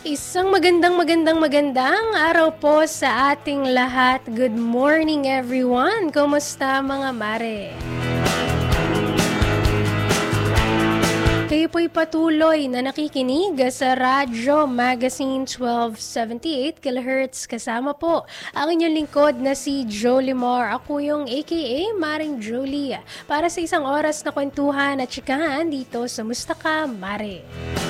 Isang magandang araw po sa ating lahat. Good morning everyone! Kumusta mga mare? Kayo po'y patuloy na nakikinig sa Radyo Magazine 1278 kHz. Kasama po ang inyong lingkod na si Jolie Moore. Ako yung aka Maring Jolie. Para sa isang oras na kwentuhan at tsikahan dito sa Mustaka Mare.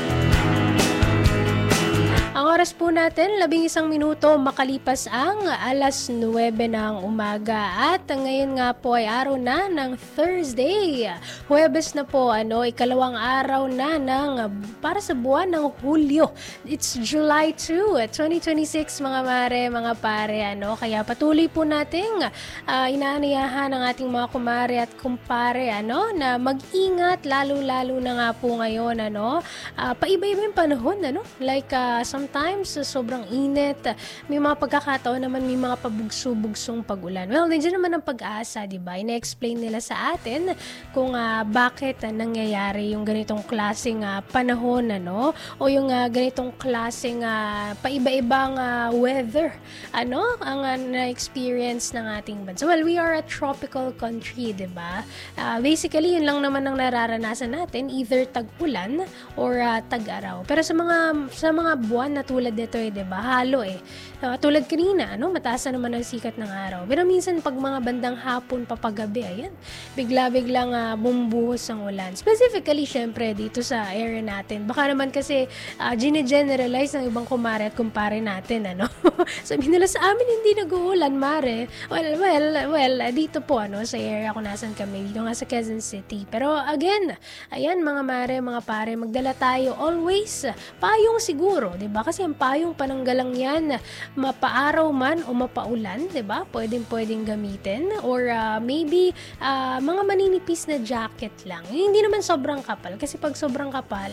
Ang oras po natin, 11 minuto makalipas ang alas 9 ng umaga. At ngayon nga po ay araw na ng Thursday. Huwebes na po, ikalawang araw na para sa buwan ng Hulyo. It's July 2, 2026 mga mare, mga pare. Kaya patuloy po nating inaanayahan ang ating mga kumare at kumpare na mag-ingat, lalo-lalo na nga po ngayon. Paiba-iba yung panahon, like sometimes sobrang init, may mga pagkakataon naman may mga pabugso-bugsong pag-ulan. Well, nandiyan naman ang pag-asa, diba? Ina-explain nila sa atin kung bakit nangyayari yung ganitong klaseng panahon, o yung ganitong klaseng paiba-ibang weather, ang na-experience ng ating bansa. Well, we are a tropical country, diba? Basically, yun lang naman ang nararanasan natin, either tag-ulan or tag-araw. Pero sa mga buwan na tulad nito diba? Halo tulad kanina, mataas na naman ang sikat ng araw. Pero minsan pag mga bandang hapon papagabi, ayan, bigla-biglang bumubuhos ang ulan. Specifically, syempre, dito sa area natin. Baka naman kasi gine-generalize ng ibang kumare at kumpare natin, Sabihin nila sa amin hindi nag-uulan, mare. Well, dito po, sa area kung nasan kami, dito nga sa Quezon City. Pero again, ayan mga mare, mga pare, magdala tayo always payong siguro, 'di ba? Kasi ang payong pananggalang 'yan, mapaaraw man o mapaulan, 'di ba? Pwedeng gamitin or maybe mga maninipis na jacket lang. Hindi naman sobrang kapal kasi pag sobrang kapal,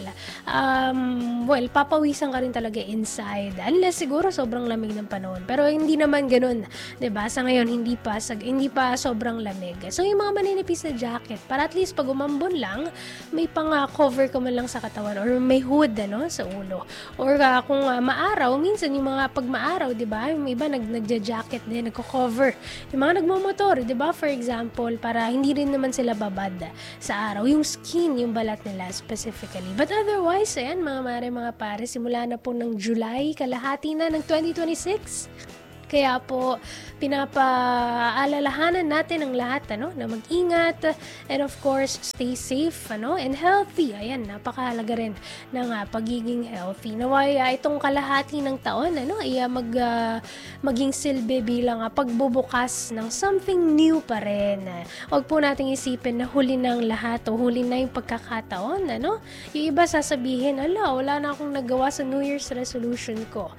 papawisan ka rin talaga inside. Unless siguro sobrang lamig ng panahon. Pero hindi naman ganoon, 'di ba? Sa ngayon hindi pa sobrang lamig. So yung mga maninipis na jacket, para at least pag umambon lang, may pang-cover ka man lang sa katawan or may hood sa ulo. Or kung maaraw, minsan yung mga pag maaraw, 'di ba? Yung iba nagja-jacket din, nagko-cover. Yung mga nagmomotor, 'di ba? For example, para hindi rin naman sila babad sa araw. Yung skin, yung balat nila specifically. But otherwise, ayan mga mare, mga pare, simula na po ng July, kalahati na ng 2026. Kaya po, pinapaalalahanan natin ang lahat na mag-ingat and of course, stay safe and healthy. Ayan, napakahalaga rin ng pagiging healthy. Naway, itong kalahati ng taon ay maging silbi bilang pagbubukas ng something new pa rin. Huwag po nating isipin na huli na ang lahat o huli na yung pagkakataon. Yung iba sasabihin, wala na akong nagawa sa New Year's resolution ko.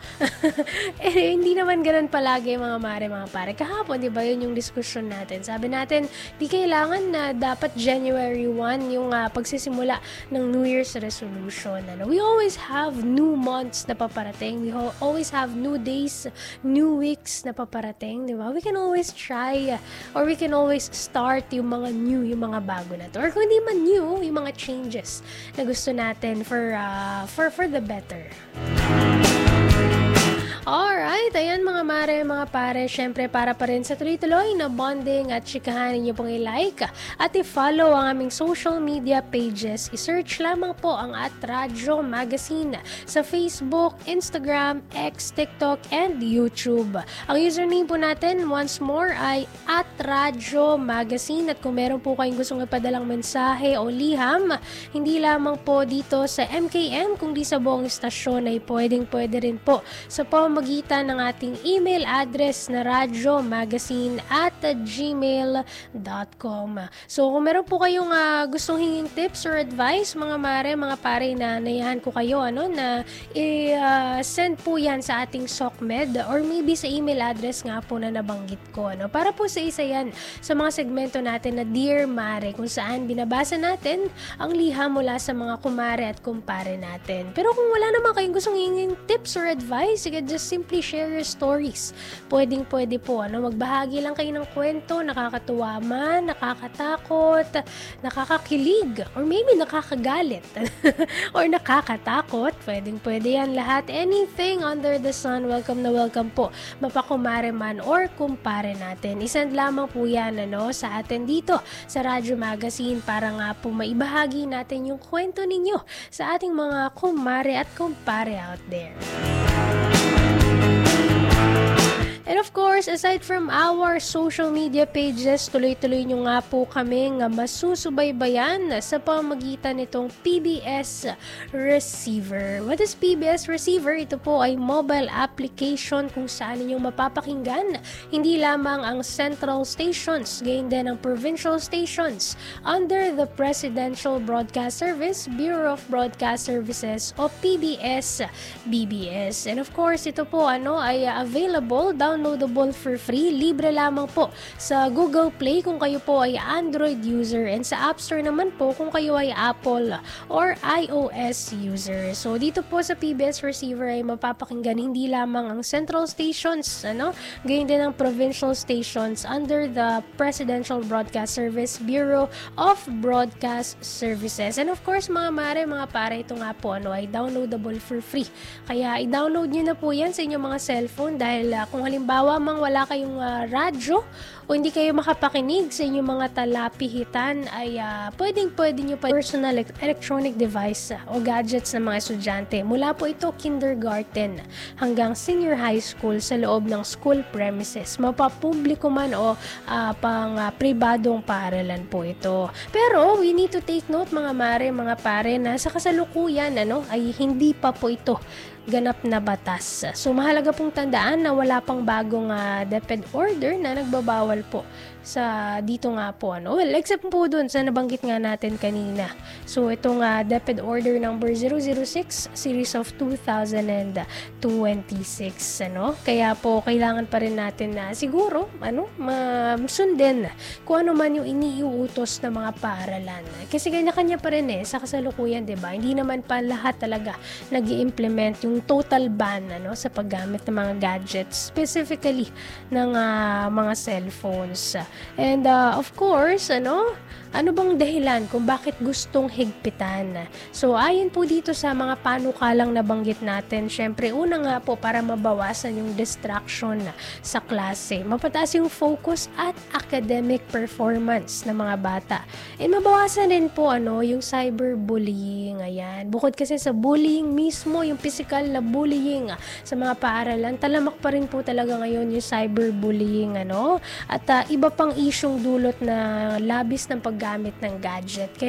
Hindi naman ganun palagi mga mare, mga pare. Kahapon, di ba, yun yung diskusyon natin. Sabi natin, di kailangan na dapat January 1 yung pagsisimula ng New Year's resolution. We always have new months na paparating. We always have new days, new weeks na paparating, di ba? We can always try or we can always start yung mga new, yung mga bago na to. Or kung hindi man new, yung mga changes na gusto natin for the better. Alright, ayan mga mare, mga pare, syempre para pa rin sa tuloy-tuloy na bonding at chikahan ninyo pong i-like at i-follow ang aming social media pages. I-search lamang po ang @Radyo Magazine sa Facebook, Instagram, X, TikTok, and YouTube. Ang username po natin once more ay @Radyo Magazine at kung meron po kayong gustong ipadalang mensahe o liham, hindi lamang po dito sa MKM kundi sa buong istasyon ay pwede rin po sa pamamagitan ng ating email address na radyomagazine@gmail.com. So kung meron po kayong gustong hinging tips or advice, mga mare, mga pare, na nayahan ko kayo na i-send po yan sa ating SOCMED or maybe sa email address nga po na nabanggit ko. Para po sa isa yan sa mga segmento natin na Dear Mare, kung saan binabasa natin ang liham mula sa mga kumare at kumpare natin. Pero kung wala naman kayong gustong hinging tips or advice, you can just simply share your stories. Pwedeng-pwede po, magbahagi lang kayo ng kwento, nakakatuwa man, nakakatakot, nakakakilig, or maybe nakakagalit, or nakakatakot. Pwedeng-pwede yan lahat. Anything under the sun, welcome na welcome po. Mapakumare man or kumpare natin. Isend lamang po yan sa atin dito sa Radyo Magazine para nga po maibahagi natin yung kwento ninyo sa ating mga kumare at kumpare out there. And of course, aside from our social media pages, tuloy-tuloy nyo nga po kaming masusubaybayan sa pamagitan nitong PBS Receiver. What is PBS Receiver? Ito po ay mobile application kung saan ninyong mapapakinggan hindi lamang ang central stations, gayon din ang provincial stations under the Presidential Broadcast Service, Bureau of Broadcast Services o PBS-BBS. And of course, ito po ay available, downloadable for free, libre lamang po sa Google Play kung kayo po ay Android user, and sa App Store naman po kung kayo ay Apple or iOS user. So dito po sa PBS Receiver ay mapapakinggan hindi lamang ang central stations, gayon din ang provincial stations under the Presidential Broadcast Service, Bureau of Broadcast Services. And of course, mga mare, mga pare, ito nga po ay downloadable for free. Kaya i-download nyo na po yan sa inyong mga cellphone dahil kung halimbawa wala kayong radyo o hindi kayo makapakinig sa inyong mga talapihitan ay pwedeng-pwede nyo pa personal electronic device o gadgets ng mga estudyante. Mula po ito kindergarten hanggang senior high school sa loob ng school premises. Mapapubliko man o pang pribadong paaralan po ito. Pero we need to take note mga mare, mga pare na sa kasalukuyan ay hindi pa po ito ganap na batas. So mahalaga pong tandaan na wala pang bagong DepEd order na nagbabawal po sa dito nga po well, except po dun sa nabanggit nga natin kanina. So itong DepEd order number 006 series of 2026 kaya po kailangan pa rin natin na siguro sundin kung ano man yung iniuutos ng mga paaralan. Kasi kanya-kanya pa rin sa kasalukuyan, 'di ba? Hindi naman pa lahat talaga nag-i-implement yung total ban sa paggamit ng mga gadgets, specifically ng mga cellphones. And of course, ano bang dahilan kung bakit gustong higpitan? So ayon po dito sa mga panukalang nabanggit natin, syempre una nga po para mabawasan yung distraction sa klase, mapataas yung focus at academic performance ng mga bata. And mabawasan din po yung cyberbullying. Ayan. Bukod kasi sa bullying mismo, yung physical na bullying sa mga paaralan, talamak pa rin po talaga ngayon yung cyberbullying at iba pang isyong dulot na labis ng paggamit ng gadget. Kaya